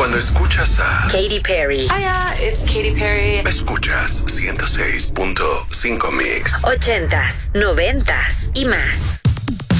Cuando escuchas a Katy Perry. Hiya, it's Katy Perry. Escuchas 106.5 Mix. 80s, 90s y más.